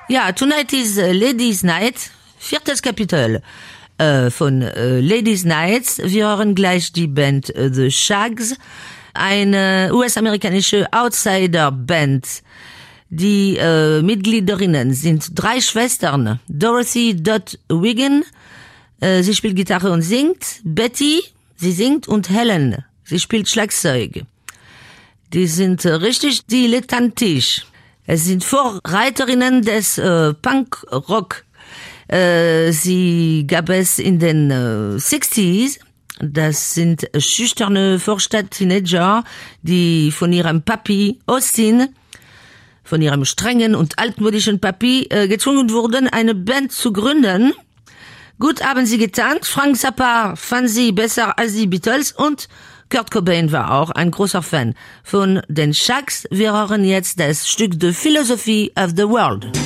Ja, Tonight is Ladies Night, 4. Kapitel von Ladies Nights. Wir hören gleich die Band The Shags, eine US-amerikanische Outsider-Band. Die Mitgliederinnen sind 3 Schwestern. Dorothy Dot Wiggin, sie spielt Gitarre und singt. Betty, sie singt. Und Helen, sie spielt Schlagzeug. Die sind richtig dilettantisch. Es sind Vorreiterinnen des Punk-Rock. Sie gab es in den 60s. Das sind schüchterne Vorstadt-Teenager, die von ihrem Papi Austin, von ihrem strengen und altmodischen Papi, gezwungen wurden, eine Band zu gründen. Gut haben sie getan. Frank Zappa fand sie besser als die Beatles und Kurt Cobain war auch ein großer Fan von den Shags. Wir hören jetzt das Stück The Philosophy of the World.